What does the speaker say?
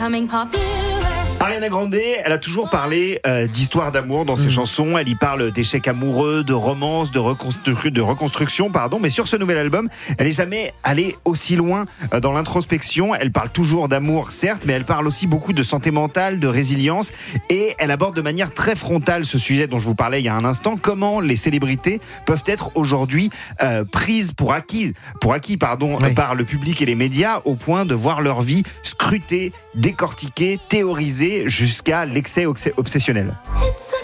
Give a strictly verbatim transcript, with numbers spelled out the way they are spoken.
Ariana Grande, elle a toujours parlé euh, d'histoire d'amour dans ses mmh. chansons. Elle y parle d'échecs amoureux, de romance, de, reconstru- de reconstruction, pardon. Mais sur ce nouvel album, elle n'est jamais allée aussi loin euh, dans l'introspection. Elle parle toujours d'amour, certes, mais elle parle aussi beaucoup de santé mentale, de résilience. Et elle aborde de manière très frontale ce sujet dont je vous parlais il y a un instant. Comment les célébrités peuvent être aujourd'hui euh, prises pour acquis, pour acquis pardon, oui. par le public et les médias, au point de voir leur vie scrutée, décortiquée, théorisée, jusqu'à l'excès obsessionnel. It's